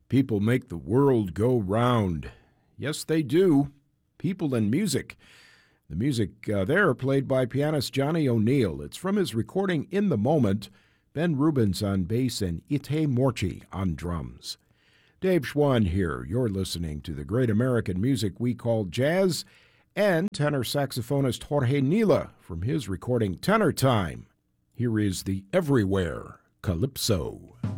People make the world go round. Yes, they do. People and music. The music there played by pianist Johnny O'Neill. It's from his recording In the Moment. Ben Rubens on bass and Ite Morchi on drums. Dave Schwann here. You're listening to the great American music we call jazz, and tenor saxophonist Jorge Nila from his recording Tenor Time. Here is the Everywhere Calypso.